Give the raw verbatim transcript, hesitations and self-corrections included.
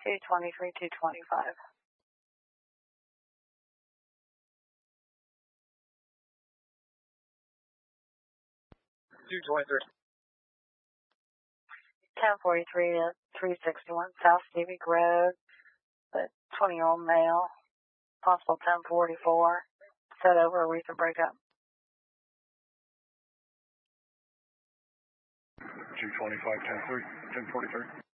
two twenty-three, two twenty-five. two twenty-three. ten forty-three at three sixty-one South Stevie Road. The twenty-year-old male, possible ten forty-four. Set over, recent breakup. two twenty-five, ten forty-three.